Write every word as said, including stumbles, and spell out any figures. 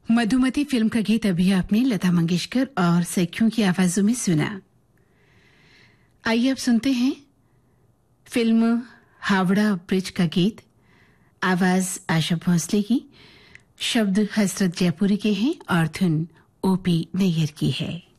Madhumati film का गीत अभी आपने लता मंगेशकर और सखियों की आवाजों में सुना। आइए अब सुनते हैं फिल्म हावड़ा ब्रिज का गीत। आवाज आशा भोसले की, शब्द हसरत जयपुरी के हैं और धुन ओपी नैयर की है।